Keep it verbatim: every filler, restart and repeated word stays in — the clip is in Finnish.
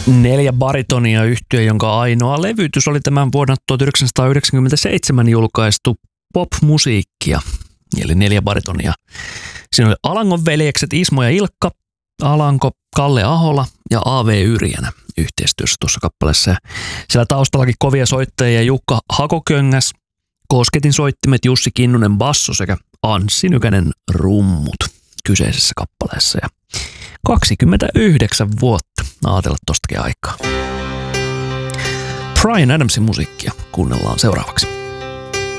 Neljä baritonia yhtye, jonka ainoa levytys oli tämän vuonna tuhatyhdeksänsataayhdeksänkymmentäseitsemän julkaistu pop-musiikkia, eli neljä baritonia. Siinä oli Alangon veljekset Ismo ja Ilkka, Alanko, Kalle Ahola ja A V Yrjänä yhteistyössä tuossa kappaleessa. Ja siellä taustallakin kovia soittajia Jukka Hakoköngäs, Kosketin soittimet Jussi Kinnunen basso sekä Anssi Nykänen rummut kyseisessä kappaleessa. Ja kaksikymmentäyhdeksän vuotta, ajatella tostakin aikaa. Bryan Adamsin musiikkia kuunnellaan seuraavaksi.